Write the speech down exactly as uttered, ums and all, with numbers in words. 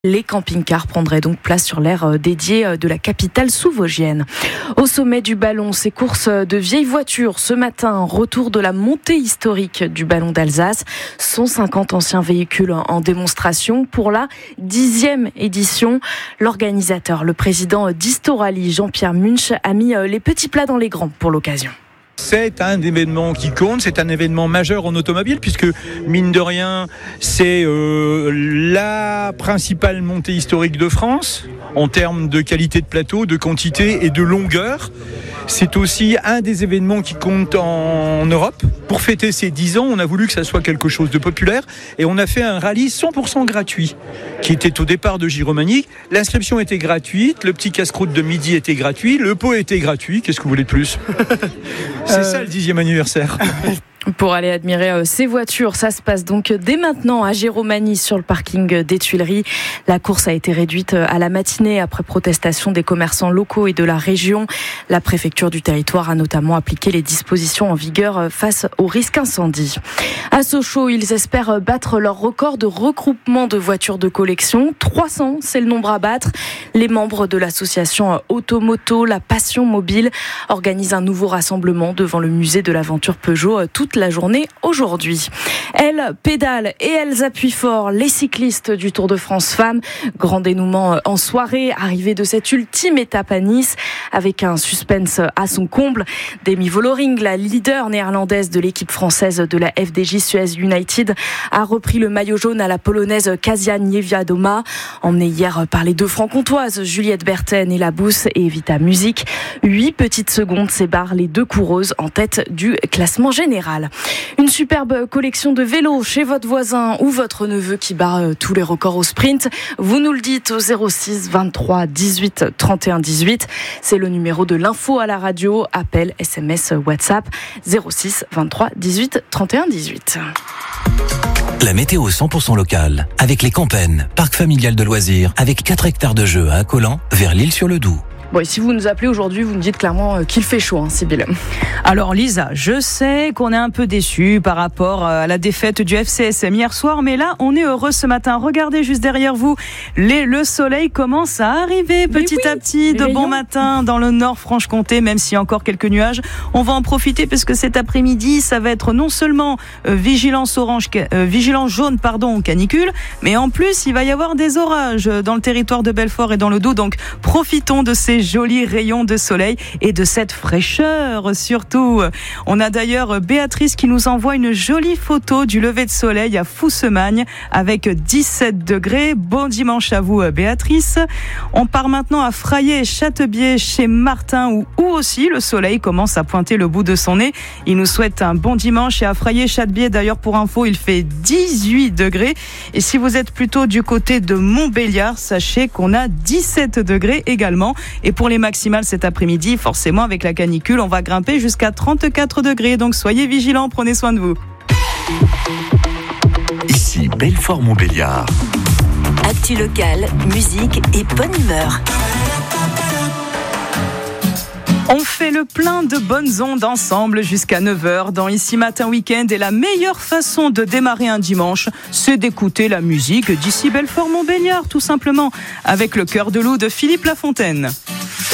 Les camping-cars prendraient donc place sur l'aire dédiée de la capitale sous-vosgienne. Au sommet du ballon, ces courses de vieilles voitures. Ce matin, retour de la montée historique du ballon d'Alsace. cent cinquante anciens véhicules en démonstration pour la dixième édition. L'organisateur, le président d'Historali, Jean-Pierre Munch, a mis les petits plats dans les grands pour l'occasion. C'est un événement qui compte, c'est un événement majeur en automobile puisque, mine de rien, c'est euh, la principale montée historique de France en termes de qualité de plateau, de quantité et de longueur. C'est aussi un des événements qui compte en Europe. Pour fêter ces dix ans, on a voulu que ça soit quelque chose de populaire et on a fait un rallye cent pour cent gratuit qui était au départ de Giromagny. L'inscription était gratuite, le petit casse-croûte de midi était gratuit, le pot était gratuit. Qu'est-ce que vous voulez de plus ? C'est euh... ça le dixième anniversaire. Pour aller admirer ces voitures, ça se passe donc dès maintenant à Giromagny sur le parking des Tuileries. La course a été réduite à la matinée après protestation des commerçants locaux et de la région. La préfecture du territoire a notamment appliqué les dispositions en vigueur face au risque incendie. À Sochaux, ils espèrent battre leur record de regroupement de voitures de collection. trois cents, c'est le nombre à battre. Les membres de l'association Automoto, la Passion Mobile, organisent un nouveau rassemblement devant le musée de l'aventure Peugeot toute la journée aujourd'hui. Elles pédalent et elles appuient fort. Les cyclistes du Tour de France Femmes. Grand dénouement en soirée, arrivée de cette ultime étape à Nice avec un suspense à son comble. Demi Vollering, la leader néerlandaise de l'équipe française de la F D J Suez United, a repris le maillot jaune à la polonaise Kasia Niewiadoma, emmenée hier par les deux franc-comtoises Juliette Berten et Labousse et Evita Music. Huit petites secondes séparent les deux coureuses en tête du classement général. Une superbe collection de vélos chez votre voisin ou votre neveu qui bat tous les records au sprint. Vous nous le dites au zéro six vingt-trois dix-huit trente et un dix-huit. C'est le numéro de l'info à la radio. Appel, S M S, WhatsApp zéro six vingt-trois dix-huit trente et un dix-huit. La météo cent pour cent locale avec les Campennes, parc familial de loisirs avec quatre hectares de jeux à Accolant vers l'Île-sur-le-Doubs. Bon, et si vous nous appelez aujourd'hui, vous nous dites clairement qu'il fait chaud, hein, Sybille. Alors Lisa, je sais qu'on est un peu déçus par rapport à la défaite du F C S M hier soir, mais là, on est heureux ce matin. Regardez juste derrière vous, les, le soleil commence à arriver petit oui, à petit, de bon matin dans le nord Franche-Comté, même s'il y a encore quelques nuages. On va en profiter parce que cet après-midi, ça va être non seulement euh, vigilance orange, euh, vigilance jaune, pardon, canicule, mais en plus, il va y avoir des orages dans le territoire de Belfort et dans le Doubs. Donc, profitons de ces jolis rayons de soleil et de cette fraîcheur surtout. On a d'ailleurs Béatrice qui nous envoie une jolie photo du lever de soleil à Foussemagne avec dix-sept degrés. Bon dimanche à vous Béatrice. On part maintenant à Fraillé et Châteaubier chez Martin où, où aussi le soleil commence à pointer le bout de son nez. Il nous souhaite un bon dimanche et à Fraillé et Châteaubier d'ailleurs pour info il fait dix-huit degrés et si vous êtes plutôt du côté de Montbéliard, sachez qu'on a dix-sept degrés également. Et pour les maximales cet après-midi, forcément avec la canicule, on va grimper jusqu'à trente-quatre degrés. Donc soyez vigilants, prenez soin de vous. Ici Belfort-Montbéliard. Actu locale, musique et bonne humeur. On fait le plein de bonnes ondes ensemble jusqu'à neuf heures dans Ici Matin Week-end et la meilleure façon de démarrer un dimanche, c'est d'écouter la musique d'ici Belfort-Montbéliard tout simplement avec le Cœur de loup de Philippe Lafontaine.